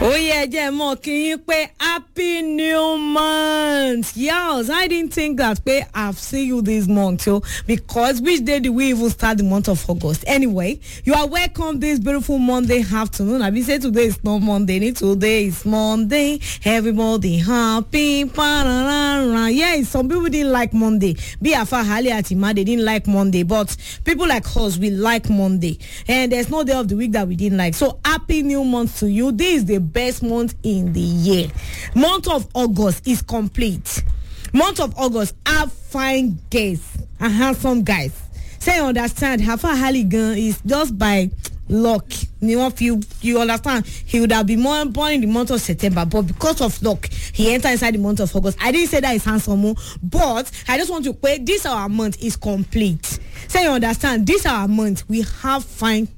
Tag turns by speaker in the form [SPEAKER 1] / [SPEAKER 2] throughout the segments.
[SPEAKER 1] Oh yeah, Jemo, can you pay happy new month? Yes, I didn't think that pay I've seen you this month, yo, because which day did we even start the month of August? Anyway, you are welcome this beautiful Monday afternoon. I be say today is not Monday, today is Monday. Everybody happy. Yes, some people didn't like Monday. Be Afa Hali Atima, they didn't like Monday, but people like us, we like Monday. And there's no day of the week that we didn't like. So happy new month to you. This is the best month in the year. Month of August is complete. Month of August, have fine guys and handsome guys. Say you understand, Hafa Halligan is just by luck. You understand? He would have been born in the month of September, but because of luck, he entered inside the month of August. I didn't say that he's handsome, but I just want to pay. This our month is complete. Say you understand? This our month, we have fine.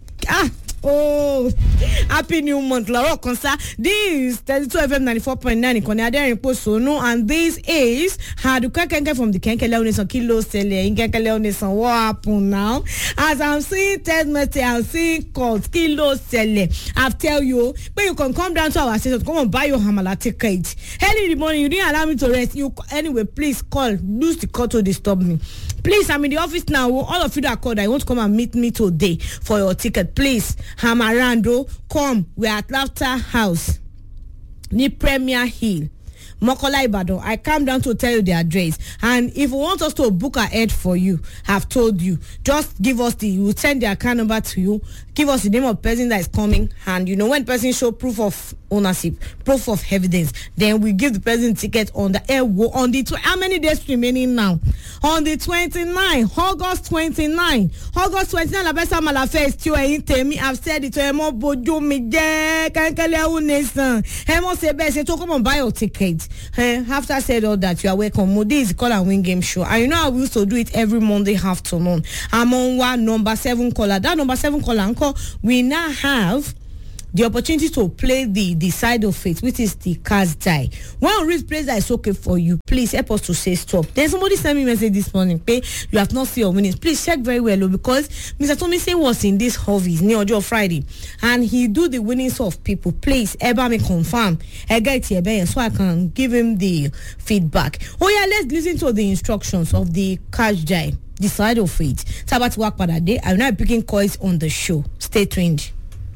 [SPEAKER 1] Oh, happy new month, Laura Consa. This is 32 FM 94.9 in Konyader Posono, and this is Haduka Kenke from the Kenke Leonis Kilo Sele in Kenke Leonis. What happened now? As I'm seeing text message, I'm seeing calls Kilo Sele. I've tell you, but you can come down to our station, come and buy your Hamala ticket. Early in the morning, you didn't allow me to rest. You anyway, please call. Lose the call to disturb me. Please, I'm in the office now. All of you that called, I want to come and meet me today for your ticket. Please, Hamarando, come. We're at Laughter House, near Premier Hill, Mokola Ibadan. I come down to tell you the address. And if you want us to book ahead for you, I've told you, just give us we'll send the account number to you. Give us the name of person that is coming. And you know, when person show proof of ownership, proof of evidence, then we give the person ticket on the air. On the how many days remaining now? On the 29, August 29. August 29, la besa malafe esti o yin temi. I've said it to emo bojo mi je kankele unesan. Emo se be se to come and buy your ticket. After I said all that, you are welcome. Modi is the call and win game show. And you know I used to do it every Monday afternoon. I'm on one number 7 caller. That number 7 caller, uncle, we now have the opportunity to play the side of faith, which is the cast die. One read place that is okay for you, please help us to say stop. Then somebody sent me a message this morning, pay you have not seen your winnings. Please check very well, because Mr. Tomise was in this office near Ojo Friday, and he do the winnings of people. Please, Eba me confirm. I get here, so I can give him the feedback. Oh yeah, let's listen to the instructions of the cash die, the side of faith. Tabat work for that day. I'm not picking coins on the show. Stay tuned.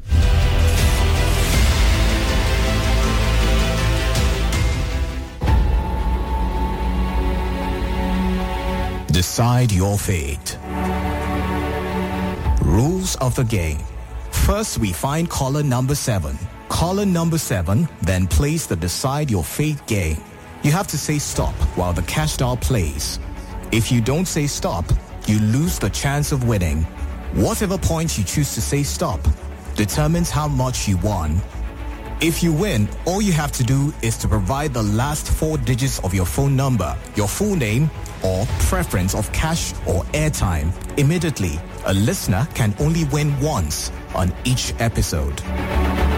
[SPEAKER 2] Decide your fate. Rules of the game. First, we find caller number 7. Caller number 7 then plays the Decide Your Fate game. You have to say stop while the cash doll plays. If you don't say stop, you lose the chance of winning. Whatever point you choose to say stop determines how much you won. If you win, all you have to do is to provide the last 4 digits of your phone number, your full name, or preference of cash or airtime. Immediately, a listener can only win once on each episode.